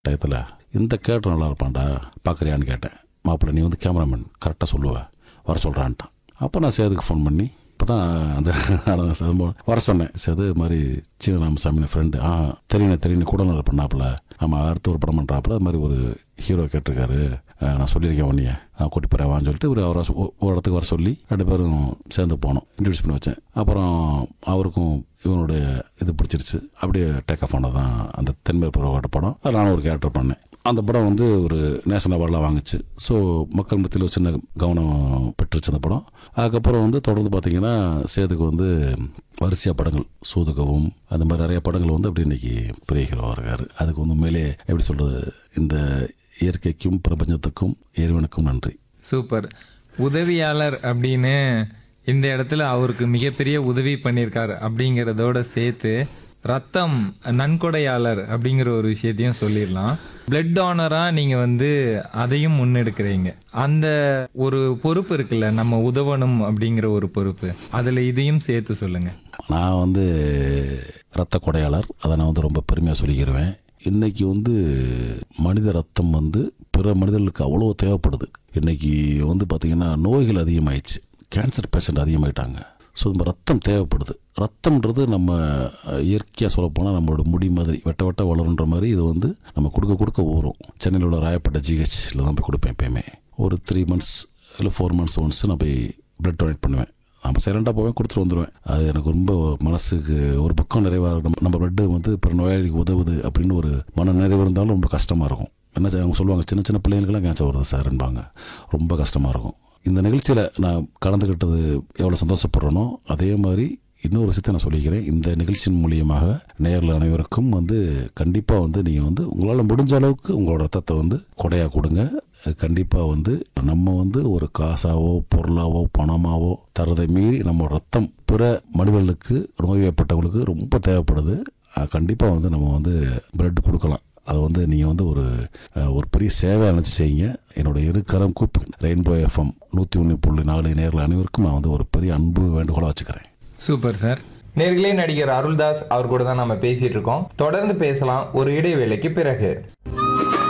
டயத்தில் இந்த கேரக்டர் நல்லா இருப்பான்டா பார்க்குறியான்னு கேட்டேன். மாப்பிள்ளை நீ வந்து கேமராமேன் கரெக்டாக சொல்லுவேன், வர சொல்கிறான்ட்டான். அப்போ நான் சேதுக்கு ஃபோன் பண்ணி இப்போ தான் அந்த வர சொன்னேன். சேது மாதிரி சீன ராமசாமி ஃப்ரெண்டு, தெரியும் கூட நல்லா பண்ணாப்புல, ஆமாம் அடுத்து ஒரு படம் பண்ணுறாப்புல, அது மாதிரி ஒரு ஹீரோ கேட்டிருக்காரு, நான் சொல்லியிருக்கேன் உன்னைய கூட்டி போகிறேன் சொல்லிட்டு அவரை ஒரு இடத்துக்கு வர சொல்லி 2 பேரும் சேர்ந்து போனோம். இன்ட்ரடியூஸ் பண்ணி வச்சேன். அப்புறம் அவருக்கும் இவனுடைய இது பிடிச்சிருச்சு. அப்படியே டேக் ஆஃப் பண்ணது தான் அந்த தென்மேல் பருவகாட்ட படம். அதில் நான் ஒரு கேரக்டர் பண்ணேன். அந்த படம் வந்து ஒரு நேஷனல் அவார்டெலாம் வாங்குச்சு. ஸோ மக்கள் மத்தியில் ஒரு சின்ன கவனம் பெற்றுச்சு அந்த படம். அதுக்கப்புறம் வந்து தொடர்ந்து பார்த்திங்கன்னா சேதுக்கு வந்து வரிசையாக படங்கள், சூதுகவும் அந்த மாதிரி நிறைய படங்கள் வந்து அப்படி இன்றைக்கி பெரிய ஹீரோவாக இருக்கார். அதுக்கு வந்து உண்மையிலே எப்படி சொல்கிறது, இந்த இயற்கைக்கும் பிரபஞ்சத்துக்கும் இறைவனுக்கும் நன்றி. சூப்பர். உதவியாளர் அப்படின்னு இந்த இடத்துல அவருக்கு மிகப்பெரிய உதவி பண்ணியிருக்கார் அப்படிங்கிறதோட சேர்த்து ரத்தம் நன்கொடையாளர் அப்படிங்கிற ஒரு விஷயத்தையும் சொல்லிடலாம். பிளட் டோனராக நீங்கள் வந்து அதையும் முன்னெடுக்கிறீங்க. அந்த ஒரு பொறுப்பு இருக்குல்ல, நம்ம உதவணும் அப்படிங்கிற ஒரு பொறுப்பு, அதில் இதையும் சேர்த்து சொல்லுங்கள். நான் வந்து இரத்த கொடையாளர், அதை நான் வந்து ரொம்ப பெருமையாக சொல்லிக்கிடுவேன். இன்றைக்கி வந்து மனித ரத்தம் வந்து பிற மனிதர்களுக்கு அவ்வளோ தேவைப்படுது. இன்றைக்கி வந்து பார்த்திங்கன்னா நோய்கள் அதிகமாகிடுச்சு, கேன்சர் பேஷண்ட் அதிகமாகிட்டாங்க. ஸோ நம்ம ரத்தம் தேவைப்படுது. ரத்தம்ன்றது நம்ம இயற்கையாக சொல்லப்போனால் நம்மளோட முடி மாதிரி வெட்ட வளருன்ற மாதிரி இது வந்து நம்ம கொடுக்க ஊறும். சென்னையில் உள்ள ராயப்பட்ட ஜிஹெச்சில் தான் போய் கொடுப்பேன். எப்பயுமே ஒரு 3 months இல்லை 4 months ஒன்ஸ் நான் போய் பிளட் டொனேட் பண்ணுவேன். நம்ம சைலண்டாக போவேன், கொடுத்துட்டு வந்துடுவேன். அது எனக்கு ரொம்ப மனசுக்கு ஒரு பக்கம் நிறைவாக, நம்ம பிளட்டு வந்து பிற நோயாளிக்கு உதவுது அப்படின்னு ஒரு மன நிறைவு இருந்தாலும் ரொம்ப கஷ்டமாக இருக்கும். என்ன அவங்க சொல்லுவாங்க, சின்ன சின்ன பிள்ளைங்களுக்கெல்லாம் கேன்சர் வருது சார்ன்பாங்க. ரொம்ப கஷ்டமாக இருக்கும். இந்த நிகழ்ச்சியில் நான் கலந்துக்கிட்டது எவ்வளோ சந்தோஷப்படுறேனோ அதே மாதிரி இன்னொரு விஷயத்தை நான் சொல்லிக்கிறேன். இந்த நிகழ்ச்சியின் மூலியமாக நேரில் அனைவருக்கும் வந்து கண்டிப்பாக வந்து நீங்கள் வந்து உங்களால் முடிஞ்ச அளவுக்கு உங்களோட ரத்தத்தை வந்து கொடையாக கொடுங்க. கண்டிப்பாக வந்து நம்ம வந்து ஒரு காசாவோ பொருளாவோ பணமாவோ தரதை மீறி நம்ம ரத்தம் பிற மனிதர்களுக்கு நோய்வாய்ப்பட்டவங்களுக்கு ரொம்ப தேவைப்படுது. கண்டிப்பாக வந்து நம்ம வந்து பிளட் கொடுக்கலாம். அதை வந்து நீங்கள் வந்து ஒரு பெரிய சேவை நினச்சி செய்யுங்க. என்னோடய இருக்கரம் கூப்பி ரெயின்போ எஃப்எம் 101.4 நேரில் அனைவருக்கும் நான் வந்து ஒரு பெரிய அன்பு வேண்டுகோளாக வச்சுக்கிறேன். Super sir. நேர்களே, நடிகர் அருள்தாஸ் அவர் கூட தான் நம்ம பேசிட்டு இருக்கோம். தொடர்ந்து பேசலாம் ஒரு இடைவேளைக்கு பிறகு.